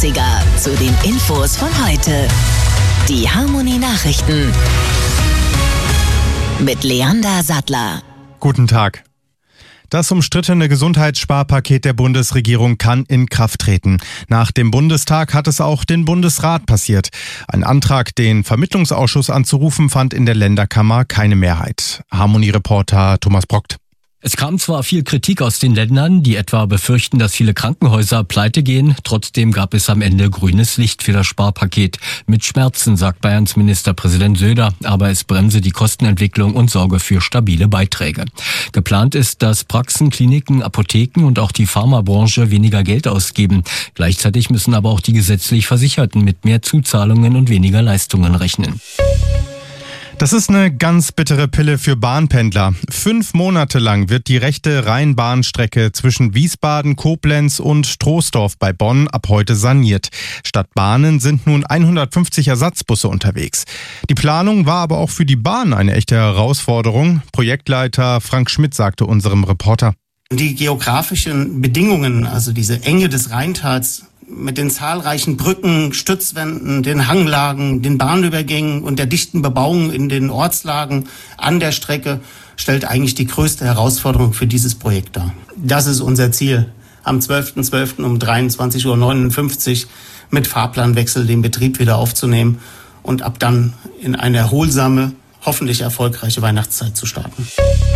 Klassiker zu den Infos von heute. Die Harmony Nachrichten mit Leander Sattler. Guten Tag. Das umstrittene Gesundheitssparpaket der Bundesregierung kann in Kraft treten. Nach dem Bundestag hat es auch den Bundesrat passiert. Ein Antrag, den Vermittlungsausschuss anzurufen, fand in der Länderkammer keine Mehrheit. Harmony-Reporter Thomas Brockt. Es kam zwar viel Kritik aus den Ländern, die etwa befürchten, dass viele Krankenhäuser pleite gehen. Trotzdem gab es am Ende grünes Licht für das Sparpaket. Mit Schmerzen, sagt Bayerns Ministerpräsident Söder, aber es bremse die Kostenentwicklung und sorge für stabile Beiträge. Geplant ist, dass Praxen, Kliniken, Apotheken und auch die Pharmabranche weniger Geld ausgeben. Gleichzeitig müssen aber auch die gesetzlich Versicherten mit mehr Zuzahlungen und weniger Leistungen rechnen. Das ist eine ganz bittere Pille für Bahnpendler. 5 Monate lang wird die rechte Rheinbahnstrecke zwischen Wiesbaden, Koblenz und Troisdorf bei Bonn ab heute saniert. Statt Bahnen sind nun 150 Ersatzbusse unterwegs. Die Planung war aber auch für die Bahn eine echte Herausforderung. Projektleiter Frank Schmidt sagte unserem Reporter: Die geografischen Bedingungen, also diese Enge des Rheintals, mit den zahlreichen Brücken, Stützwänden, den Hanglagen, den Bahnübergängen und der dichten Bebauung in den Ortslagen an der Strecke stellt eigentlich die größte Herausforderung für dieses Projekt dar. Das ist unser Ziel, am 12.12. um 23.59 Uhr mit Fahrplanwechsel den Betrieb wieder aufzunehmen und ab dann in eine erholsame, hoffentlich erfolgreiche Weihnachtszeit zu starten.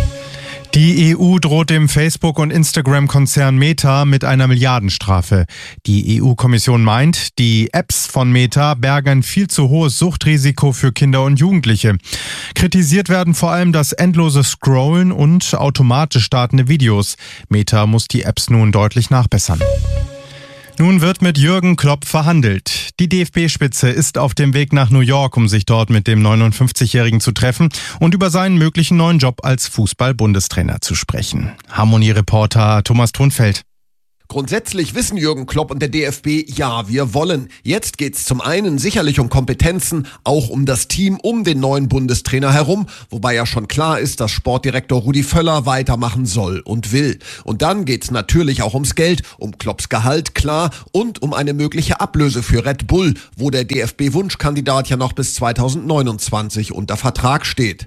Die EU droht dem Facebook- und Instagram-Konzern Meta mit einer Milliardenstrafe. Die EU-Kommission meint, die Apps von Meta bergen ein viel zu hohes Suchtrisiko für Kinder und Jugendliche. Kritisiert werden vor allem das endlose Scrollen und automatisch startende Videos. Meta muss die Apps nun deutlich nachbessern. Nun wird mit Jürgen Klopp verhandelt. Die DFB-Spitze ist auf dem Weg nach New York, um sich dort mit dem 59-Jährigen zu treffen und über seinen möglichen neuen Job als Fußball-Bundestrainer zu sprechen. Harmony-Reporter Thomas Thunfeld. Grundsätzlich wissen Jürgen Klopp und der DFB, ja, wir wollen. Jetzt geht's zum einen sicherlich um Kompetenzen, auch um das Team um den neuen Bundestrainer herum, wobei ja schon klar ist, dass Sportdirektor Rudi Völler weitermachen soll und will. Und dann geht's natürlich auch ums Geld, um Klopps Gehalt, klar, und um eine mögliche Ablöse für Red Bull, wo der DFB-Wunschkandidat ja noch bis 2029 unter Vertrag steht.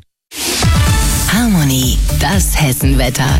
Harmony, das Hessenwetter.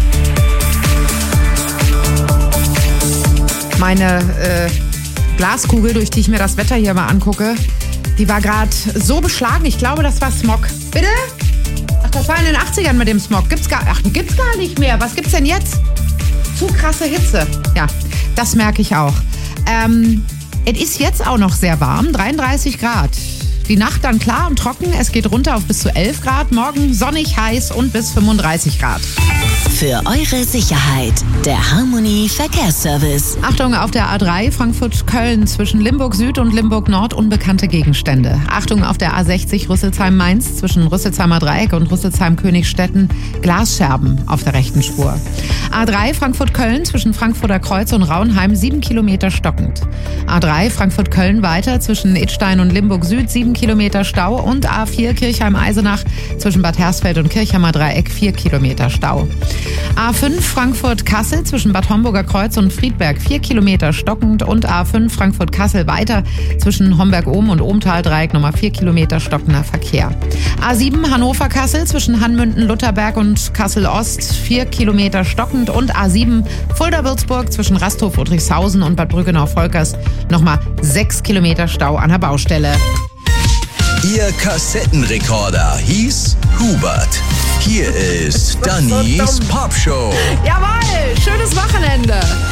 Meine Glaskugel, durch die ich mir das Wetter hier mal angucke, die war gerade so beschlagen. Ich glaube, das war Smog. Bitte? Ach, das war in den 80ern mit dem Smog. Gibt's gar nicht mehr. Was gibt's denn jetzt? Zu krasse Hitze. Ja, das merke ich auch. Es ist jetzt auch noch sehr warm, 33 Grad. Die Nacht dann klar und trocken. Es geht runter auf bis zu 11 Grad. Morgen sonnig, heiß und bis 35 Grad. Für eure Sicherheit, der Harmony Verkehrsservice. Achtung, auf der A3 Frankfurt-Köln zwischen Limburg Süd und Limburg Nord unbekannte Gegenstände. Achtung, auf der A60 Rüsselsheim-Mainz zwischen Rüsselsheimer Dreieck und Rüsselsheim-Königstetten Glasscherben auf der rechten Spur. A3 Frankfurt-Köln zwischen Frankfurter Kreuz und Raunheim 7 Kilometer stockend. A3 Frankfurt-Köln weiter zwischen Idstein und Limburg Süd 7 Kilometer Stau und A4 Kirchheim-Eisenach zwischen Bad Hersfeld und Kirchheimer Dreieck 4 Kilometer Stau. A5 Frankfurt-Kassel zwischen Bad Homburger Kreuz und Friedberg 4 Kilometer stockend und A5 Frankfurt-Kassel weiter zwischen Homberg-Ohm und Ohmtal-Dreieck nochmal 4 Kilometer stockender Verkehr. A7 Hannover-Kassel zwischen Hanmünden-Lutherberg und Kassel-Ost 4 Kilometer stockend und A7 Fulda-Würzburg zwischen Rasthof-Friedrichshausen und Bad Brückenau-Volkers nochmal 6 Kilometer Stau an der Baustelle. Ihr Kassettenrekorder hieß Hubert. Hier ist Dannys Popshow. Jawohl, schönes Wochenende.